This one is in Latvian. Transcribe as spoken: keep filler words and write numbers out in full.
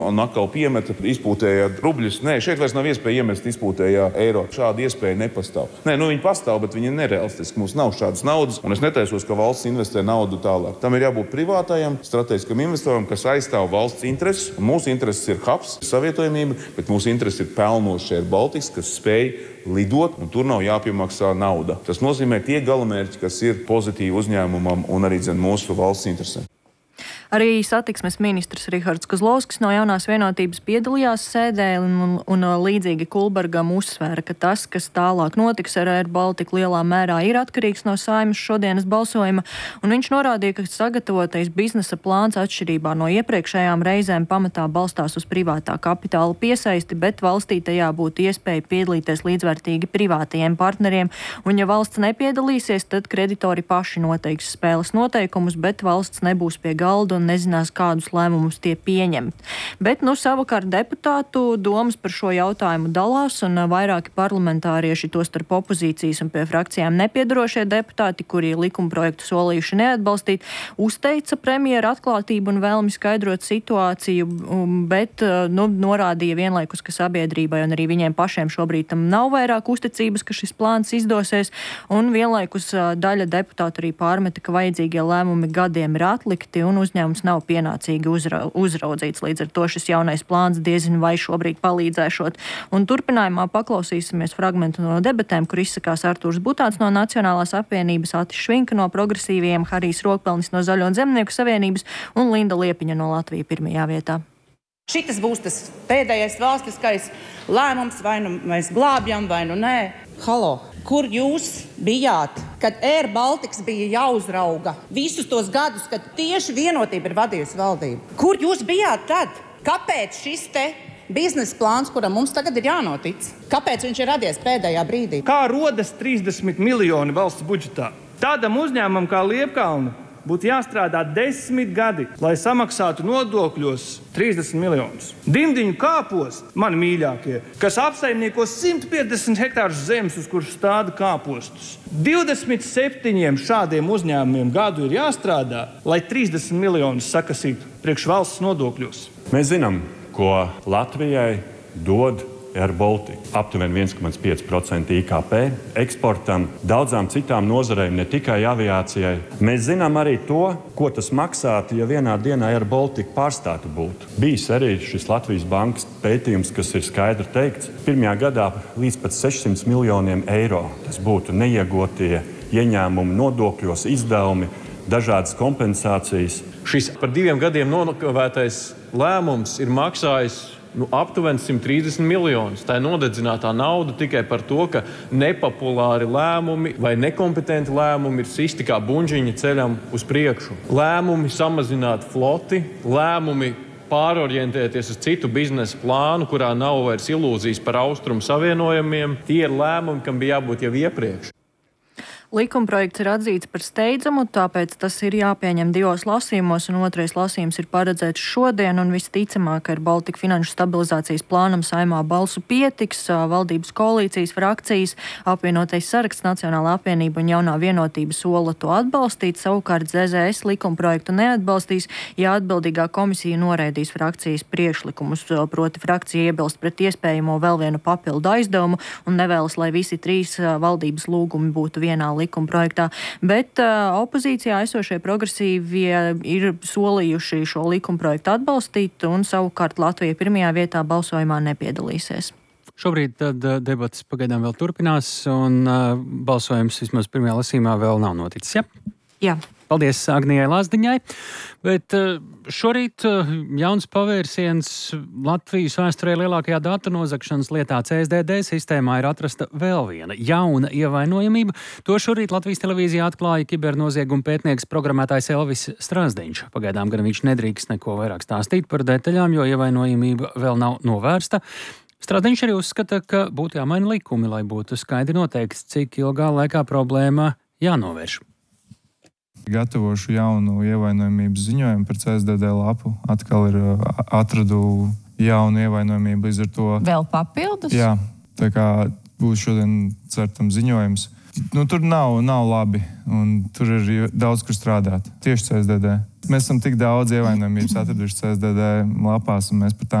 Un atkal piemeta, izpūtēja rubļus. Nē, šeit vairs nav iespēja iemest izpūtējā eiro. Šāda iespēja nepastāv. Nē, nu viņi pastāv, bet viņi ir nerealistiski. Mums nav šādas naudas, un es netaisos, ka valsts investē naudu tālāk. Tam ir jābūt privātajam, strateģiskam investoram, kas aizstāv valsts intereses. Un mūsu intereses ir hubs, savietojamība, bet mūsu intereses ir pelnošs Air Baltics, kas spēj lidot, un tur nav jāpiemaksā nauda. Tas nozīmē tie galamērķi, kas ir pozitīvi uzņēmumam un arī dzen mūsu valsts interesēm. Arī satiksmes ministrs Rihards Kozlovskis no Jaunās vienotības piedalījās sēdē un, un, un līdzīgi Kulbergam uzsvēra, ka tas, kas tālāk notiks ar Air Baltiku, lielā mērā ir atkarīgs no Saeimas šodienas balsojuma, un viņš norādīja, ka sagatavotais biznesa plāns atšķirībā no iepriekšējām reizēm pamatā balstās uz privātā kapitāla piesaisti, bet valstī tajā būtu iespēja piedalīties līdzvērtīgi privātajiem partneriem, un ja valsts nepiedalīsies, tad kreditori paši noteiks spēles noteikumus, bet valsts nebūs pie galda un nezinās, kādus lēmumus tie pieņem. Bet, nu, savukārt deputātu domas par šo jautājumu dalās, un vairāki parlamentārieši, tostarp opozīcijas un pie frakcijām nepiedarošie deputāti, kuri likumprojektu solījuši neatbalstīt, uzteica premjera atklātību un vēlmi skaidrot situāciju, bet, nu, norādīja vienlaikus, ka sabiedrībai un arī viņiem pašiem šobrīd tam nav vairāk uzticības, ka šis plāns izdosies, un vienlaikus daļa deputātu arī pārmeta, ka vajadzīgie lēmumi gadiem ir atlikti un uzņēmumi nav pienācīgi uzra, uzraudzīts. Līdz ar to šis jaunais plāns diezin vai šobrīd palīdzēšot. Un turpinājumā paklausīsimies fragmentu no debatēm, kur izsakās Artūrs Butāns no Nacionālās apvienības, Atis Švinka no Progresīviem, Harijs Rokpelnis no Zaļo un Zemnieku savienības un Linda Liepiņa no Latvija pirmajā vietā. Šitas būs tas pēdējais valstiskais lēmums, vai nu mēs glābjam, vai nu nē. Halo, kur jūs bijāt, kad Air Baltics bija jāuzrauga visus tos gadus, kad tieši Vienotība ir vadījusi valdību? Kur jūs bijāt tad? Kāpēc šis te biznesa plāns, kuram mums tagad ir jānotic? Kāpēc viņš ir radies pēdējā brīdī? Kā rodas trīsdesmit miljoni valsts budžetā? Tādam uzņēmumam kā Liepkalna būtu jāstrādā desmit gadi, lai samaksātu nodokļos trīsdesmit miljonus. Dimdiņu kāposti, mani mīļākie, kas apsaimnieko simt piecdesmit hektārus zemes, uz kuras stāda kāpostus. divdesmit septiņiem šādiem uzņēmumiem gadu ir jāstrādā, lai trīsdesmit miljonus sakasītu priekš valsts nodokļos. Mēs zinām, ko Latvijai dod Air Baltica. Aptuveni viens komats pieci procenti I K P eksportam, daudzām citām nozarēm, ne tikai aviācijai. Mēs zinām arī to, ko tas maksātu, ja vienā dienā Air Baltica pārstātu būt. Bijis arī šis Latvijas bankas pētījums, kas ir skaidri teikts, pirmajā gadā līdz pat sešsimt miljoniem eiro. Tas būtu neiegotie ieņēmumi nodokļos, izdevumi, dažādas kompensācijas. Šis par diviem gadiem nokavētais lēmums ir maksājis Nu, aptuveni simt trīsdesmit miljonus. Tā ir nodedzinātā nauda tikai par to, ka nepopulāri lēmumi vai nekompetenti lēmumi ir sisti kā buņģiņa ceļam uz priekšu. Lēmumi samazināt floti, lēmumi pārorientēties uz citu biznesa plānu, kurā nav vairs ilūzijas par austrumu savienojumiem. Tie ir lēmumi, kam bija jābūt jau iepriekš. Likumprojekts ir atzīts par steidzamu, tāpēc tas ir jāpieņem divos lasījumos, un otrais lasījums ir paredzēts šodien, un visticamāk, ar Baltika finanšu stabilizācijas plānam Saeimā balsu pietiks, valdības koalīcijas frakcijas, apvienotais saraksts, Nacionālā apvienība un Jaunā vienotība sola to atbalstīt, savukārt Z Z S likumprojektu neatbalstīs, ja atbildīgā komisija noraidīs frakcijas priekšlikumus, proti frakcija iebilst pret iespējamo vēl vienu papildu aizdevumu un nevēlas, lai visi trīs valdības lūgumi būtu vienā likuma projektā, bet uh, opozīcijā esošie progresīvie ir solījuši šo likuma projektu atbalstīt, un savukārt Latvija pirmajā vietā balsojumā nepiedalīsies. Šobrīd tad debatas pagaidām vēl turpinās, un uh, balsojums vismaz pirmajā lasījumā vēl nav noticis, ja? Jā. Paldies Agnijai Lazdiņai, bet šorīt jauns pavērsiens Latvijas vēsturē lielākajā datu nozagšanas lietā C S D D sistēmā ir atrasta vēl viena jauna ievainojamība. To šorīt Latvijas televīzijā atklāja kibernozieguma pētnieks programmētājs Elvis Strazdīņš. Pagaidām gan viņš nedrīkst neko vairāk stāstīt par detaļām, jo ievainojamība vēl nav novērsta. Strazdīņš arī uzskata, ka būtu jāmaina likumi, lai būtu skaidri noteikts, cik ilgā laikā problēma jānovērš. Gatavošu jaunu ievainojamības ziņojumu par C S D D lapu. Atkal ir atradu jaunu ievainojamību, līdz ar to... Vēl papildus? Jā, tā kā būs šodien certam ziņojums. Nu, tur nav, nav labi, un tur ir daudz, kur strādāt. Tieši C S D D. Mēs esam tik daudz ievainojamības atraduši C S D D lapās, un mēs par tām